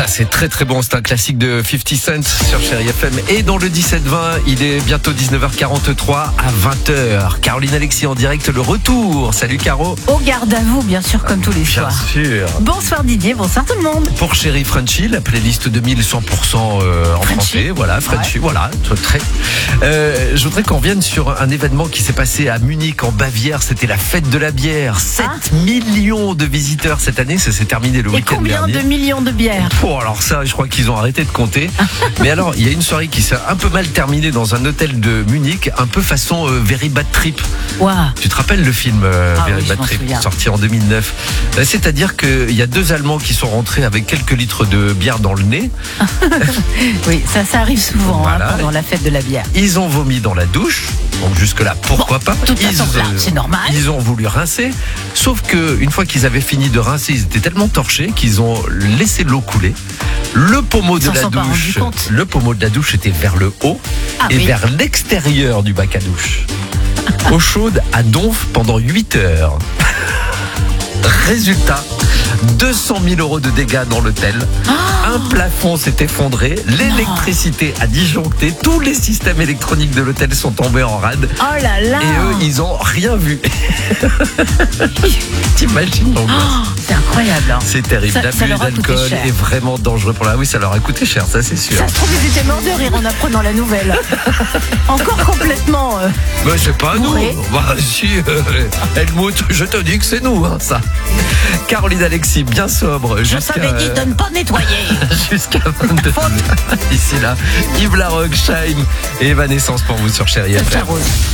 Ça c'est très très bon, c'est un classique de 50 Cent sur Chérie FM. Et dans le 17-20, il est bientôt 19h43 à 20h. Caroline Alexis en direct, le retour. Salut Caro. Au garde à vous, bien sûr, comme tous les soirs. Bien sûr. Bonsoir Didier, bonsoir tout le monde. Pour Chérie Frenchy, la playlist 2100% en français. Voilà, Frenchy, voilà, très. Je voudrais qu'on revienne sur un événement qui s'est passé à Munich en Bavière. C'était la fête de la bière. 7 millions de visiteurs cette année, ça s'est terminé le week-end dernier. Et combien de millions de bières? Oh, alors ça, je crois qu'ils ont arrêté de compter. Mais alors, il y a une soirée qui s'est un peu mal terminée dans un hôtel de Munich, un peu façon Very Bad Trip. Wow. Tu te rappelles le film Very Bad Trip, sorti en 2009? C'est-à-dire qu'il y a 2 Allemands qui sont rentrés avec quelques litres de bière dans le nez. Oui, ça arrive souvent, voilà. Pendant la fête de la bière. Ils ont vomi dans la douche. Donc jusque-là, pourquoi pas? Tout à son plat, c'est normal. Ils ont voulu rincer. Sauf que une fois qu'ils avaient fini de rincer, ils étaient tellement torchés qu'ils ont laissé l'eau couler. Le pommeau de la douche était vers le haut vers l'extérieur du bac à douche. Eau chaude à donf pendant 8 heures. Résultat, 200 000 € de dégâts dans l'hôtel. Un plafond s'est effondré, l'électricité a disjoncté, tous les systèmes électroniques de l'hôtel sont tombés en rade. Oh là là. Et eux, ils ont rien vu. T'imagines l'angoisse? C'est incroyable. Hein. C'est terrible. L'abus d'alcool est vraiment dangereux pour la... Oui, ça leur a coûté cher, ça c'est sûr. Ça se trouve, ils étaient morts de rire en apprenant la nouvelle. Encore complètement... Mais c'est pas nous. Bah si, Helmut, je te dis que c'est nous, hein, ça. Caroline Alexis, bien sobre. Je t'avais dit de ne pas nettoyer. Jusqu'à 22. Ici là, Yves Larocque, Shine et Evanescence pour vous sur Chérie FM.